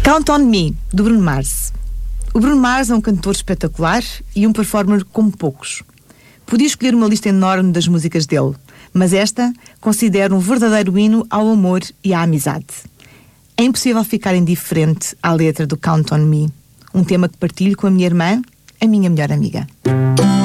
Count on Me, do Bruno Mars. O Bruno Mars é um cantor espetacular e um performer como poucos. Podia escolher uma lista enorme das músicas dele, mas esta considero um verdadeiro hino ao amor e à amizade. É impossível ficar indiferente à letra do Count on Me, um tema que partilho com a minha irmã, a minha melhor amiga.